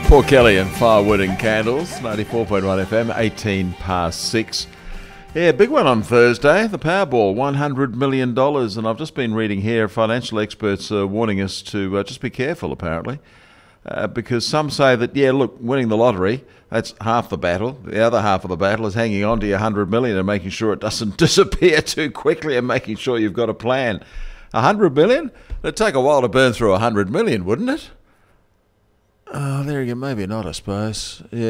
Paul Kelly and Firewood and Candles, 94.1 FM, 18 past 6. Yeah, big one on Thursday, the Powerball, $100 million. And I've just been reading here, financial experts are warning us to just be careful, apparently. Because some say that, yeah, look, winning the lottery, that's half the battle. The other half of the battle is hanging on to your $100 million and making sure it doesn't disappear too quickly and making sure you've got a plan. $100 million? It'd take a while to burn through $100 million, wouldn't it? Oh, there you go. Maybe not, I suppose. Yeah.